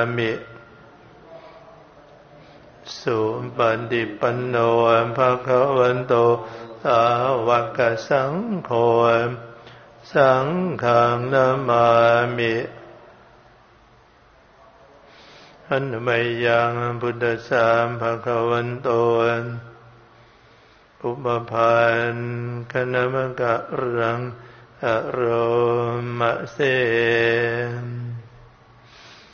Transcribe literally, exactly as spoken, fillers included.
มิสุปฏิปันโนภะคะวันโตสาวกสังโฆสังฆังนามามิอนุมัยยังพุทธัสสะภะคะวันโตอุปภันคณมกะรังอโรมะเส